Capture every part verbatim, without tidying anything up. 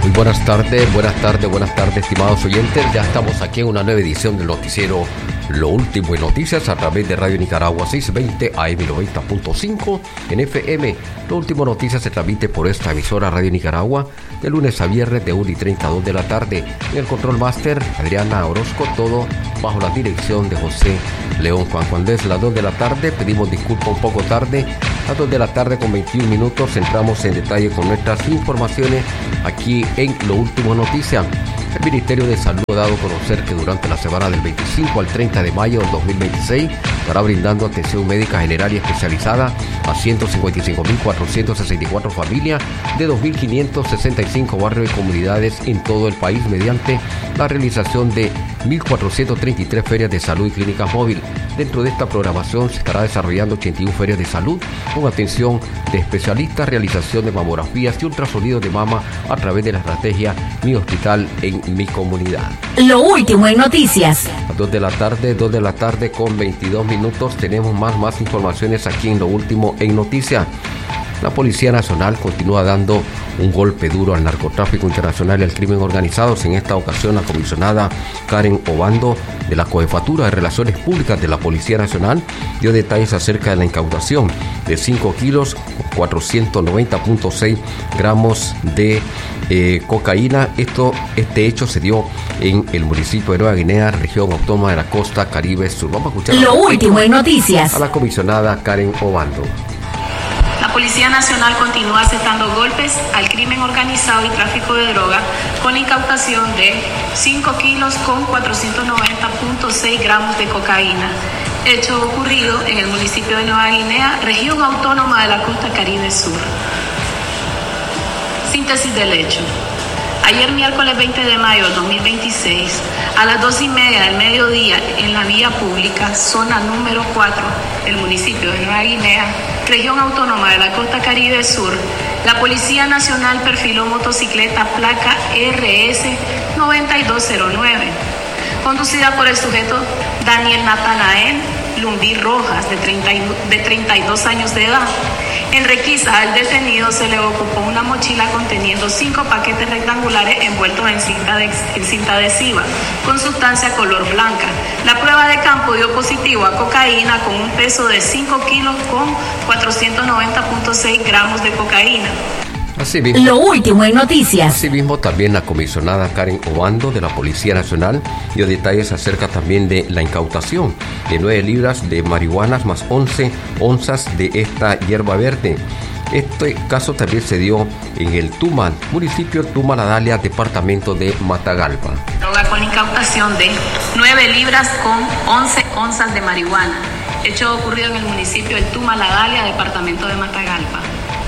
Muy buenas tardes, buenas tardes, buenas tardes, estimados oyentes. Ya estamos aquí en una nueva edición del noticiero Lo Último en Noticias a través de Radio Nicaragua seiscientos veinte A M noventa punto cinco en F M. Lo Último Noticias se transmite por esta emisora Radio Nicaragua de lunes a viernes de una y treinta a dos de la tarde. En el control máster, Adriana Orozco, todo bajo la dirección de José León Juan. Cuando es las dos de la tarde, pedimos disculpas un poco tarde. A las dos de la tarde con veintiún minutos entramos en detalle con nuestras informaciones aquí en Lo Último Noticias. El Ministerio de Salud ha dado a conocer que durante la semana del veinticinco al treinta de mayo del dos mil veintiséis estará brindando atención médica general y especializada a ciento cincuenta y cinco mil cuatrocientas sesenta y cuatro familias de dos mil quinientos sesenta y cinco barrios y comunidades en todo el país mediante la realización de mil cuatrocientas treinta y tres ferias de salud y clínicas móviles. Dentro de esta programación se estará desarrollando ochenta y una ferias de salud con atención de especialistas, realización de mamografías y ultrasonidos de mama a través de la estrategia Mi Hospital en Mi Comunidad. Lo Último en Noticias. A dos de la tarde, dos de la tarde con veintidós minutos tenemos más, más informaciones aquí en Lo Último en Noticias. La Policía Nacional continúa dando un golpe duro al narcotráfico internacional y al crimen organizado. En esta ocasión, la comisionada Karen Obando de la Cojefatura de Relaciones Públicas de la Policía Nacional dio detalles acerca de la incautación de cinco kilos, cuatrocientos noventa punto seis gramos de eh, cocaína. Esto, este hecho se dio en el municipio de Nueva Guinea, región autónoma de la costa Caribe Sur. Vamos a escuchar Lo Último en Noticias a la comisionada Karen Obando. La Policía Nacional continúa asestando golpes al crimen organizado y tráfico de droga con la incautación de cinco kilos con cuatrocientos noventa punto seis gramos de cocaína, hecho ocurrido en el municipio de Nueva Guinea, región autónoma de la costa Caribe Sur. Síntesis del hecho. Ayer miércoles veinte de mayo de dos mil veintiséis, a las dos y media del mediodía, en la vía pública, zona número cuatro, del municipio de Nueva Guinea, región autónoma de la costa Caribe Sur, la Policía Nacional perfiló motocicleta placa R S noventa y dos cero nueve, conducida por el sujeto Daniel Natanael Lumbí Rojas, de, treinta y, de treinta y dos años de edad. En requisa al detenido se le ocupó una mochila conteniendo cinco paquetes rectangulares envueltos en cinta, de, en cinta adhesiva con sustancia color blanca. La prueba de campo dio positivo a cocaína con un peso de cinco kilos con cuatrocientos noventa punto seis gramos de cocaína. Asimismo, Lo Último en Noticias. Asimismo, también la comisionada Karen Obando de la Policía Nacional dio detalles acerca también de la incautación de nueve libras de marihuanas más once onzas de esta hierba verde. Este caso también se dio en el Tumal, municipio Tumal Adalia, departamento de Matagalpa. Droga con incautación de nueve libras con once onzas de marihuana, hecho ocurrido en el municipio del Tumal Adalia, departamento de Matagalpa.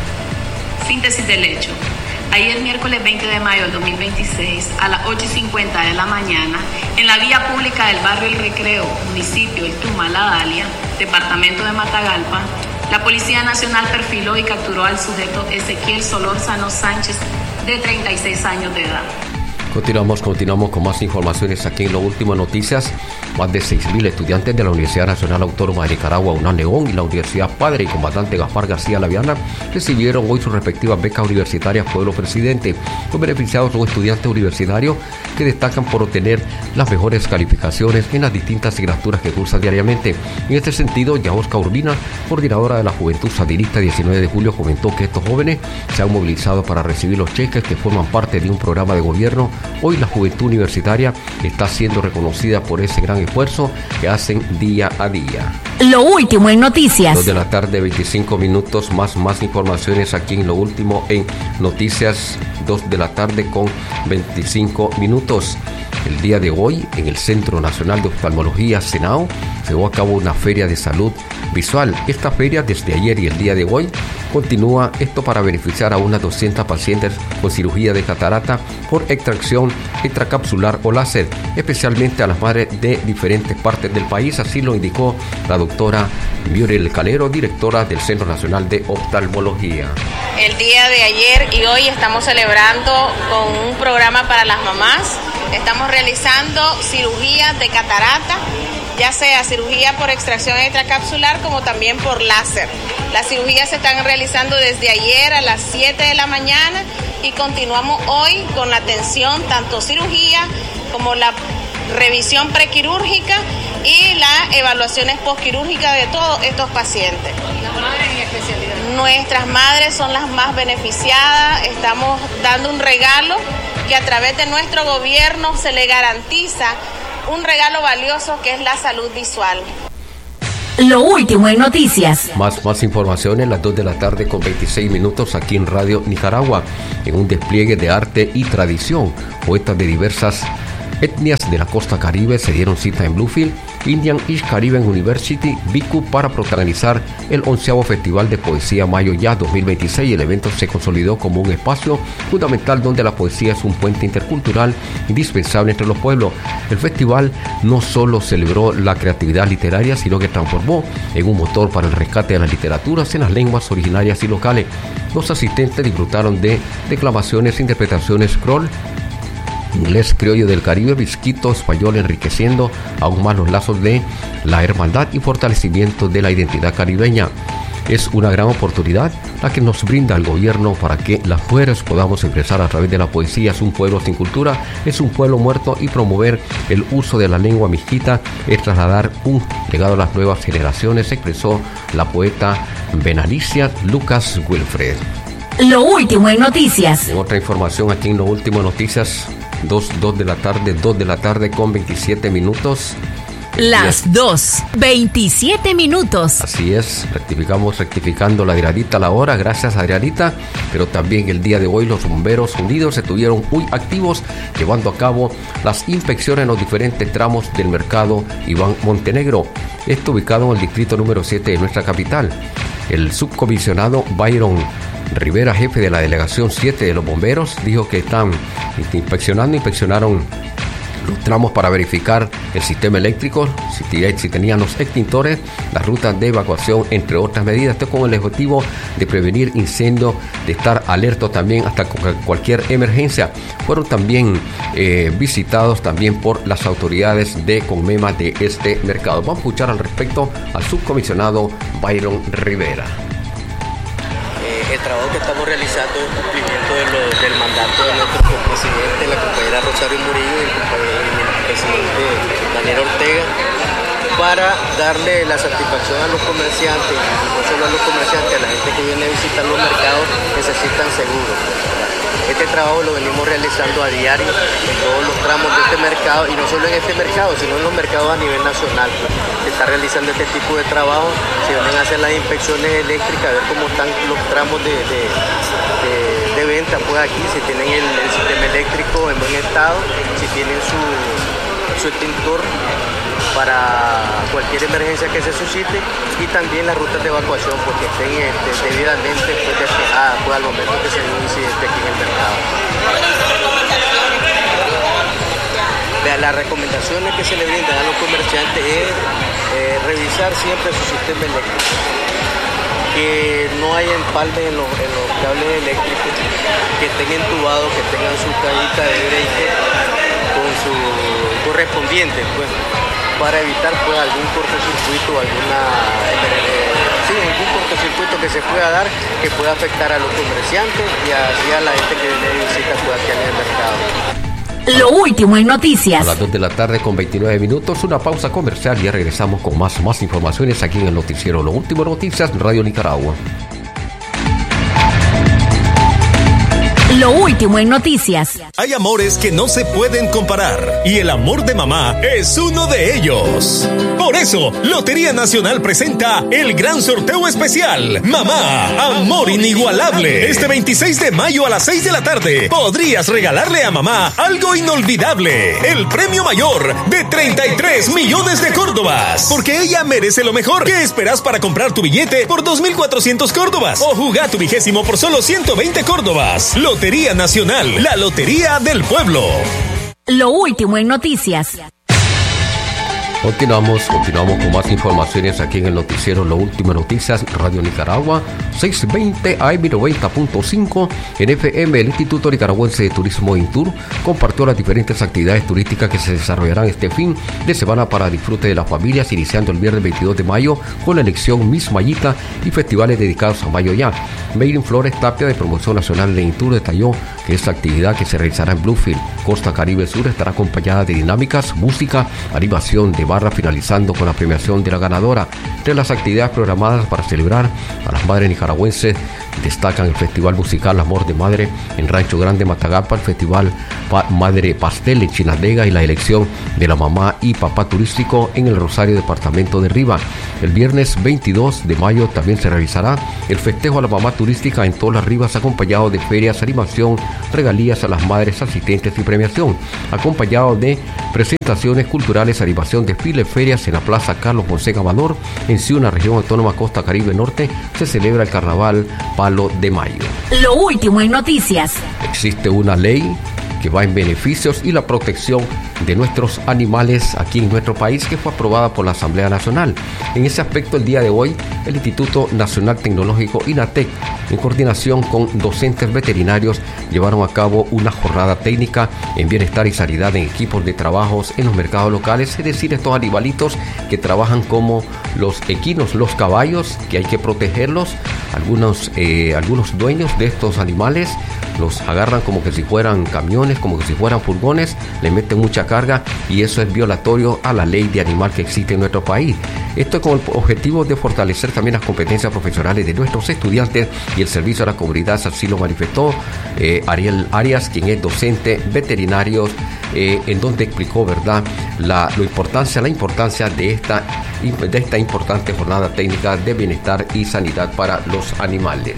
Síntesis del hecho. Ayer miércoles veinte de mayo del dos mil veintiséis, a las ocho y cincuenta de la mañana, en la vía pública del barrio El Recreo, municipio del Tumal Adalia, departamento de Matagalpa, la Policía Nacional perfiló y capturó al sujeto Ezequiel Solórzano Sánchez, de treinta y seis años de edad. Continuamos, continuamos con más informaciones aquí en Lo Último Noticias. Más de seis mil estudiantes de la Universidad Nacional Autónoma de Nicaragua, UNAM León, y la Universidad Padre y Comandante Gaspar García Laviana recibieron hoy sus respectivas becas universitarias Pueblo Presidente. Los beneficiados son estudiantes universitarios que destacan por obtener las mejores calificaciones en las distintas asignaturas que cursan diariamente. En este sentido, Yaosca Urbina, coordinadora de la Juventud Sandinista diecinueve de julio, comentó que estos jóvenes se han movilizado para recibir los cheques que forman parte de un programa de gobierno. Hoy la juventud universitaria está siendo reconocida por ese gran esfuerzo que hacen día a día. Lo Último en Noticias. dos de la tarde, veinticinco minutos, más, más informaciones aquí en Lo Último en Noticias, dos de la tarde con veinticinco minutos. El día de hoy, en el Centro Nacional de Oftalmología, Senao, se llevó a cabo una feria de salud visual. Esta feria, desde ayer y el día de hoy, continúa esto para beneficiar a unas doscientas pacientes con cirugía de catarata por extracción intracapsular o láser, especialmente a las madres de diferentes partes del país. Así lo indicó la doctora Muriel Calero, directora del Centro Nacional de Oftalmología. El día de ayer y hoy estamos celebrando con un programa para las mamás. Estamos realizando cirugías de catarata, ya sea cirugía por extracción intracapsular como también por láser. Las cirugías se están realizando desde ayer a las siete de la mañana y continuamos hoy con la atención, tanto cirugía como la revisión prequirúrgica y las evaluaciones postquirúrgicas de todos estos pacientes. ¿Las madres en especialidad? Nuestras madres son las más beneficiadas. Estamos dando un regalo que a través de nuestro gobierno se le garantiza un regalo valioso que es la salud visual. Lo último en noticias. Más, más informaciones, las dos de la tarde con veintiséis minutos aquí en Radio Nicaragua, en un despliegue de arte y tradición. Poetas de diversas etnias de la costa caribe se dieron cita en Bluefield Indian East Caribbean University, B I C U, para protagonizar el onceavo Festival de Poesía Mayo Ya dos mil veintiséis. El evento se consolidó como un espacio fundamental donde la poesía es un puente intercultural indispensable entre los pueblos. El festival no solo celebró la creatividad literaria, sino que transformó en un motor para el rescate de las literaturas en las lenguas originarias y locales. Los asistentes disfrutaron de declamaciones, interpretaciones, scroll, inglés criollo del Caribe, bizquito español, enriqueciendo aún más los lazos de la hermandad y fortalecimiento de la identidad caribeña. Es una gran oportunidad la que nos brinda el gobierno para que las mujeres podamos expresar a través de la poesía. Es un pueblo sin cultura, es un pueblo muerto, y promover el uso de la lengua mixquica es trasladar un legado a las nuevas generaciones, expresó la poeta Benalicia Lucas Wilfred. Lo último en noticias. En otra información aquí en Lo Último en Noticias, dos de la tarde, dos de la tarde con veintisiete minutos. Las dos, veintisiete minutos. Así es, rectificamos, rectificando la Adrianita la hora, gracias a Adrianita, pero también el día de hoy los bomberos unidos se tuvieron muy activos, llevando a cabo las inspecciones en los diferentes tramos del mercado Iván Montenegro, esto ubicado en el distrito número siete de nuestra capital. El subcomisionado Byron Rivera, jefe de la delegación siete de los bomberos, dijo que están inspeccionando, inspeccionaron los tramos para verificar el sistema eléctrico, si, si tenían los extintores, las rutas de evacuación, entre otras medidas. Esto con el objetivo de prevenir incendios, de estar alertos también hasta cualquier emergencia. Fueron también eh, visitados también por las autoridades de Conmema de este mercado. Vamos a escuchar al respecto al subcomisionado Byron Rivera. El trabajo que estamos realizando es cumplimiento de lo, del mandato de nuestro presidente, la compañera Rosario Murillo, y el, el presidente Daniel Ortega, para darle la satisfacción a los comerciantes, y no solo a los comerciantes, a la gente que viene a visitar los mercados, necesitan seguros. Este trabajo lo venimos realizando a diario en todos los tramos de este mercado, y no solo en este mercado, sino en los mercados a nivel nacional. Se está realizando este tipo de trabajo, se vienen a hacer las inspecciones eléctricas, a ver cómo están los tramos de, de, de, de venta, pues aquí, si tienen el, el sistema eléctrico en buen estado, si tienen su, su extintor para cualquier emergencia que se suscite, y también las rutas de evacuación, porque estén este, debidamente pues, despejadas pues, al momento que se dé un incidente aquí en el mercado. Las recomendaciones que se le brindan a los comerciantes es eh, revisar siempre su sistema eléctrico, que no haya empalme en los, en los cables eléctricos, que estén entubados, que tengan su cajita de breaker con su correspondiente, pues, para evitar pues algún cortocircuito, alguna eh, sí, algún cortocircuito que se pueda dar, que pueda afectar a los comerciantes y así a la gente que viene de visita pues, aquí en el mercado. Lo último en noticias. A las dos de la tarde con veintinueve minutos, una pausa comercial, y ya regresamos con más, más informaciones aquí en el noticiero Lo Último en Noticias, Radio Nicaragua. Lo último en noticias. Hay amores que no se pueden comparar, y el amor de mamá es uno de ellos. Por eso, Lotería Nacional presenta el gran sorteo especial Mamá, Amor Inigualable. Este veintiséis de mayo a las seis de la tarde podrías regalarle a mamá algo inolvidable: el premio mayor de treinta y tres millones de córdobas. Porque ella merece lo mejor. ¿Qué esperas para comprar tu billete por dos mil cuatrocientos córdobas? O jugar tu vigésimo por solo ciento veinte córdobas. Lotería Nacional, la lotería del pueblo. Lo último en noticias. Continuamos, continuamos con más informaciones aquí en el noticiero Lo Último Noticias, Radio Nicaragua, seiscientos veinte A M noventa punto cinco. En F M, el Instituto Nicaragüense de Turismo INTUR compartió las diferentes actividades turísticas que se desarrollarán este fin de semana para disfrute de las familias, iniciando el viernes veintidós de mayo con la elección Miss Mayita y festivales dedicados a Mayo Ya. Mayrin Flores Tapia, de Promoción Nacional de INTUR, detalló que esta actividad, que se realizará en Bluefield, Costa Caribe Sur, estará acompañada de dinámicas, música, animación de barra, finalizando con la premiación de la ganadora. Entre las actividades programadas para celebrar a las madres nicaragüenses destacan el Festival Musical Amor de Madre en Rancho Grande, Matagalpa, el Festival pa- Madre Pastel en Chinandega y la elección de la mamá y papá turístico en el Rosario, departamento de Riva. El viernes veintidós de mayo también se realizará el festejo a la mamá turística en todas las Rivas, acompañado de ferias, animación, regalías a las madres asistentes y premiación, acompañado de presentaciones culturales, animación, desfile, ferias en la Plaza Carlos Fonseca Amador. En Ciuna, región autónoma Costa Caribe Norte, se celebra el Carnaval Palo de Mayo. Lo último en noticias. Existe una ley que va en beneficios y la protección de nuestros animales aquí en nuestro país, que fue aprobada por la Asamblea Nacional. En ese aspecto, el día de hoy, el Instituto Nacional Tecnológico INATEC, en coordinación con docentes veterinarios, llevaron a cabo una jornada técnica en bienestar y sanidad en equipos de trabajos en los mercados locales, es decir, estos animalitos que trabajan como los equinos, los caballos, que hay que protegerlos. Algunos, eh, algunos dueños de estos animales los agarran como que si fueran camiones, como que si fueran furgones, le meten mucha carga y eso es violatorio a la ley de animal que existe en nuestro país. Esto con el objetivo de fortalecer también las competencias profesionales de nuestros estudiantes y el servicio a la comunidad, así lo manifestó eh, Ariel Arias, quien es docente veterinario, eh, en donde explicó, ¿verdad?, la, lo importancia, la importancia de esta, de esta importante jornada técnica de bienestar y sanidad para los animales.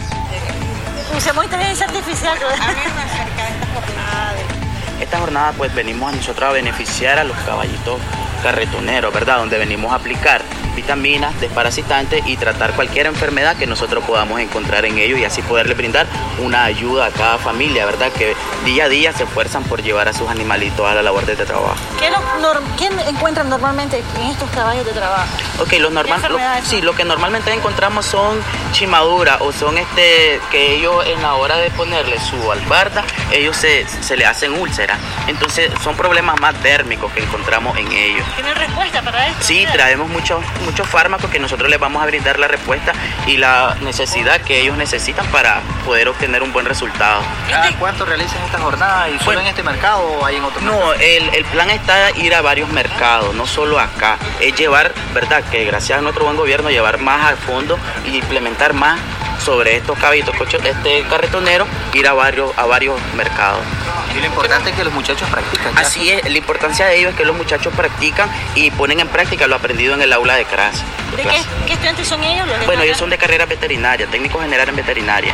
Usemos inteligencia artificial. Háblenos acerca de esta jornada. Esta jornada pues venimos nosotros a beneficiar a los caballitos carretoneros, ¿verdad? Donde venimos a aplicar vitaminas, desparasitantes y tratar cualquier enfermedad que nosotros podamos encontrar en ellos y así poderle brindar una ayuda a cada familia, ¿verdad? Que día a día se esfuerzan por llevar a sus animalitos a la labor de este trabajo. ¿Qué, lo, norm, ¿Qué encuentran normalmente en estos caballos de trabajo? Ok, los normal, lo, sí, lo que normalmente encontramos son chimaduras o son este que ellos en la hora de ponerle su albarda, ellos se, se le hacen úlceras. Entonces son problemas más dérmicos que encontramos en ellos. ¿Tienen respuesta para esto? Sí, traemos muchos muchos fármacos que nosotros les vamos a brindar la respuesta y la necesidad que ellos necesitan para poder obtener un buen resultado. ¿Cada cuánto realizan esta jornada? ¿Y solo bueno, en este mercado o hay en otro mercado? No, el, el plan está ir a varios mercados, no solo acá. Es llevar, ¿verdad?, que gracias a nuestro buen gobierno, llevar más al fondo y implementar más sobre estos caballitos, este carretonero, ir a varios, a varios mercados. Y lo importante es que los muchachos practican. ¿Ya? Así es, la importancia de ellos es que los muchachos practican y ponen en práctica lo aprendido en el aula de clase. ¿De qué, qué estudiantes son ellos? Los bueno, ellos son de carrera veterinaria, técnicos generales en veterinaria.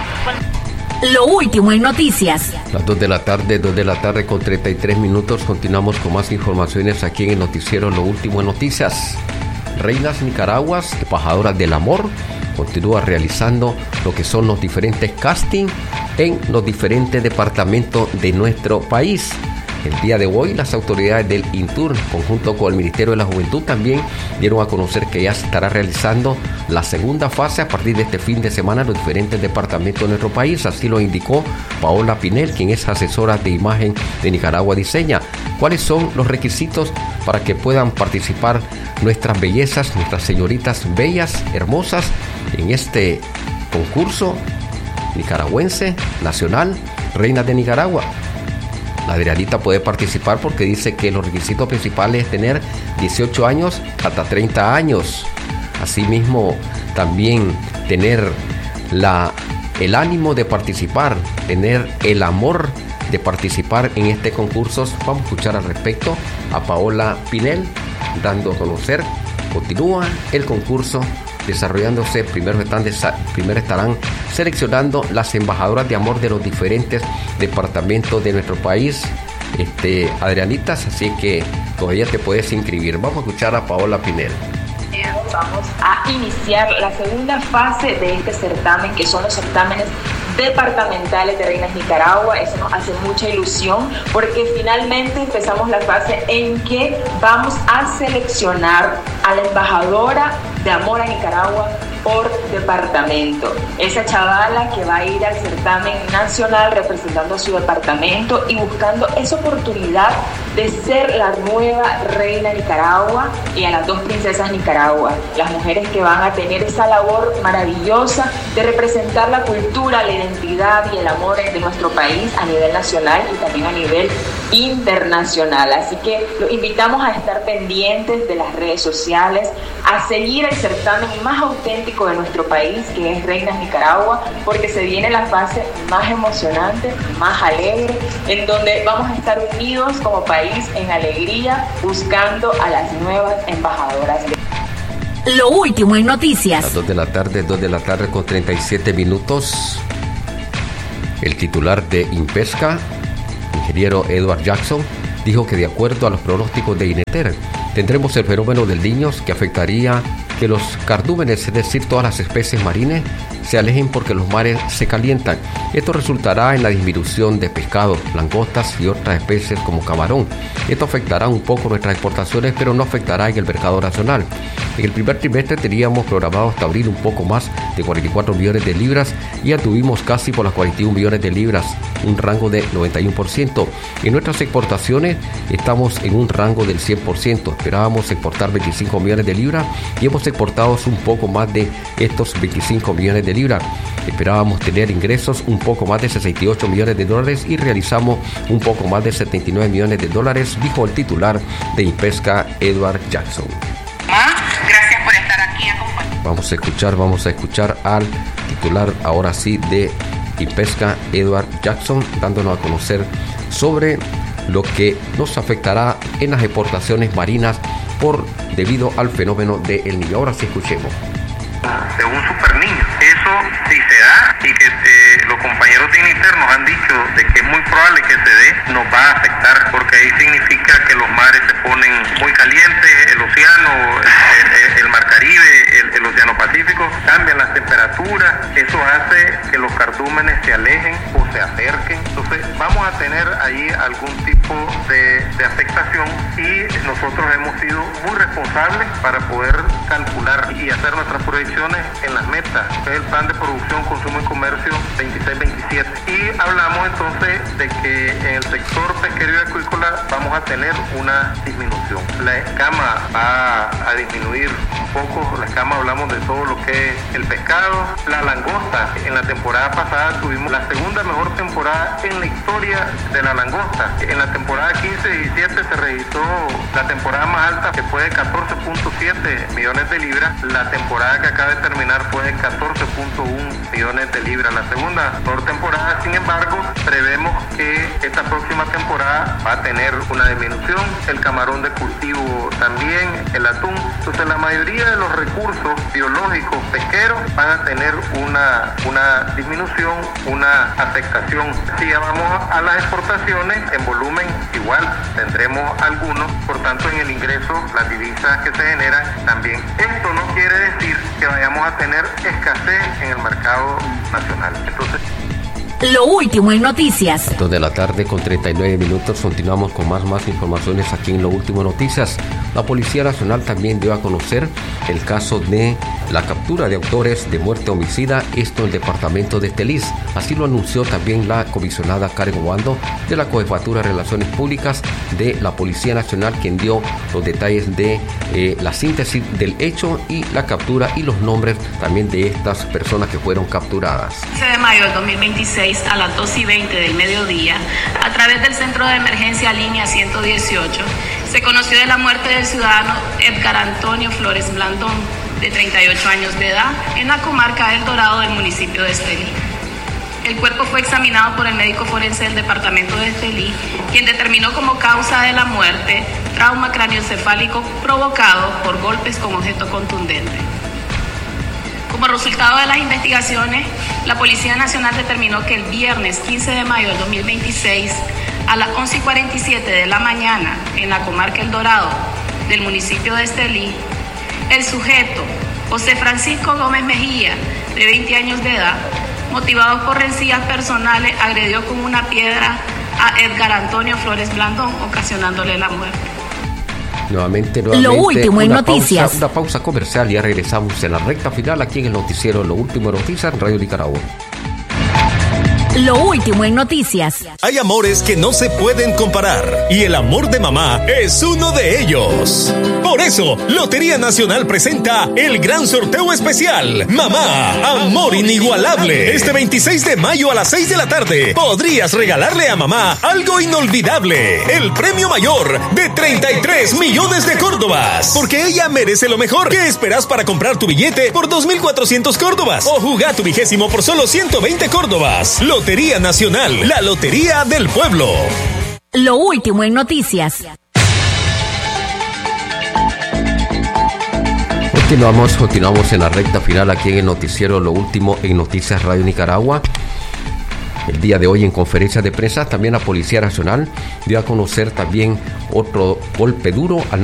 Lo último en noticias. Las dos de la tarde, dos de la tarde con treinta y tres minutos. Continuamos con más informaciones aquí en el noticiero Lo Último en Noticias. Reinas Nicaraguas, embajadoras del amor, continúa realizando lo que son los diferentes castings en los diferentes departamentos de nuestro país. El día de hoy, las autoridades del INTUR, conjunto con el Ministerio de la Juventud, también dieron a conocer que ya se estará realizando la segunda fase a partir de este fin de semana en los diferentes departamentos de nuestro país. Así lo indicó Paola Pinel, quien es asesora de imagen de Nicaragua Diseña. ¿Cuáles son los requisitos para que puedan participar nuestras bellezas, nuestras señoritas bellas, hermosas, en este concurso nicaragüense, nacional, Reinas de Nicaragua? La Adrianita puede participar porque dice que los requisitos principales es tener dieciocho años hasta treinta años. Asimismo, también tener la, el ánimo de participar, tener el amor de participar en este concurso. Vamos a escuchar al respecto a Paola Pinel, dando a conocer. Continúa el concurso desarrollándose. Primero, están desa- primero estarán seleccionando las embajadoras de amor de los diferentes departamentos de nuestro país, este, Adrianitas, así que todavía te puedes inscribir. Vamos a escuchar a Paola Pinel. Vamos a iniciar la segunda fase de este certamen, que son los certámenes departamentales de Reinas Nicaragua. Eso nos hace mucha ilusión porque finalmente empezamos la fase en que vamos a seleccionar a la embajadora de Amor a Nicaragua por departamento. Esa chavala que va a ir al certamen nacional representando a su departamento y buscando esa oportunidad de ser la nueva reina de Nicaragua y a las dos princesas Nicaragua, las mujeres que van a tener esa labor maravillosa de representar la cultura, la identidad y el amor de nuestro país a nivel nacional y también a nivel internacional. Así que los invitamos a estar pendientes de las redes sociales, a seguir el certamen más auténtico de nuestro país, que es Reinas Nicaragua, porque se viene la fase más emocionante, más alegre, en donde vamos a estar unidos como país en alegría, buscando a las nuevas embajadoras. Lo último en noticias. A las dos de la tarde, dos de la tarde con treinta y siete minutos. El titular de INPESCA, ingeniero Edward Jackson, dijo que de acuerdo a los pronósticos de INETER, tendremos el fenómeno del Niño que afectaría que los cardúmenes, es decir, todas las especies marinas, se alejen porque los mares se calientan. Esto resultará en la disminución de pescados, langostas y otras especies como camarón. Esto afectará un poco nuestras exportaciones, pero no afectará en el mercado nacional. En el primer trimestre teníamos programado hasta abril un poco más de cuarenta y cuatro millones de libras y ya tuvimos casi por las cuarenta y un millones de libras, un rango de noventa y uno por ciento. En nuestras exportaciones estamos en un rango del cien por ciento. Esperábamos exportar veinticinco millones de libras y hemos exportado un poco más de estos veinticinco millones de libras. Esperábamos tener ingresos un poco más de sesenta y ocho millones de dólares y realizamos un poco más de setenta y nueve millones de dólares, dijo el titular de INPESCA, Edward Jackson. Gracias por estar aquí acompañando. Vamos a escuchar, vamos a escuchar al titular ahora sí de INPESCA, Edward Jackson, dándonos a conocer sobre lo que nos afectará en las exportaciones marinas por debido al fenómeno de El Niño. Ahora sí escuchemos. De un super niño. Eso si se da y que eh, los compañeros de INITER nos han dicho de que es muy probable que se dé, nos va a afectar porque ahí significa que los mares se ponen muy calientes, el océano, el, el, el mar Caribe, el, el océano Pacífico, cambian las temperaturas, eso hace que los cardúmenes se alejen o se acerquen. Entonces vamos a tener ahí algún tipo de, de afectación y nosotros hemos sido muy responsables para poder calcular y hacer nuestras proyecciones en las metas, que es el plan de producción, consumo y comercio veintiséis veintisiete. Y hablamos entonces de que en el sector pesquero y acuícola vamos a tener una disminución. La escama va a disminuir un poco, la escama hablamos de todo lo que es el pescado, la langosta. En la temporada pasada tuvimos la segunda mejor temporada en la historia de la langosta. En la temporada quince diecisiete se registró la temporada más alta, que fue de catorce punto siete millones de libras. La temporada que acaba de terminar fue de catorce punto uno millones de libras. La segunda mejor temporada, sin embargo, prevemos que esta próxima temporada va a tener una disminución. El camarón de cultivo también, el atún. Entonces la mayoría de los recursos biológicos pesqueros van a tener una, una disminución, una afectación. Si ya vamos a las exportaciones, en volumen igual tendremos algunos, por tanto en el ingreso, las divisas que se generan también. Esto no quiere decir que vayamos a tener escasez en el mercado nacional. Entonces, lo último en noticias. dos de la tarde con treinta y nueve minutos. Continuamos con más, más informaciones aquí en Lo Último en Noticias. La Policía Nacional también dio a conocer el caso de la captura de autores de muerte homicida, esto en el departamento de Estelí. Así lo anunció también la comisionada Karen Obando de la Cojefatura de Relaciones Públicas de la Policía Nacional, quien dio los detalles de eh, la síntesis del hecho y la captura y los nombres también de estas personas que fueron capturadas. quince de mayo del dos mil veintiséis a las dos y veinte del mediodía, a través del Centro de Emergencia Línea ciento dieciocho, se conoció de la muerte del ciudadano Edgar Antonio Flores Blandón, de treinta y ocho años de edad, en la comarca del Dorado del municipio de Estelí. El cuerpo fue examinado por el médico forense del departamento de Estelí, quien determinó como causa de la muerte trauma craneoencefálico provocado por golpes con objeto contundente. Como resultado de las investigaciones, la Policía Nacional determinó que el viernes quince de mayo del dos mil veintiséis, a las once y cuarenta y siete de la mañana, en la comarca El Dorado del municipio de Estelí, el sujeto José Francisco Gómez Mejía, de veinte años de edad, motivados por rencillas personales, agredió con una piedra a Edgar Antonio Flores Blandón, ocasionándole la muerte. Nuevamente, nuevamente, lo último en una noticias. Pausa, una pausa comercial y ya regresamos en la recta final aquí en el noticiero Lo Último en Noticias en Radio Nicaragua. Lo último en noticias. Hay amores que no se pueden comparar y el amor de mamá es uno de ellos. Por eso, Lotería Nacional presenta el gran sorteo especial Mamá, Amor Inigualable. Este veintiséis de mayo a las seis de la tarde podrías regalarle a mamá algo inolvidable. El premio mayor de treinta y tres millones de córdobas. Porque ella merece lo mejor. ¿Qué esperas para comprar tu billete por dos mil cuatrocientos córdobas? O jugar tu vigésimo por solo ciento veinte córdobas. Lotería Nacional, la lotería del pueblo. Lo último en noticias. Continuamos, continuamos en la recta final aquí en el noticiero Lo Último en Noticias Radio Nicaragua. El día de hoy en conferencia de prensa también la Policía Nacional dio a conocer también otro golpe duro al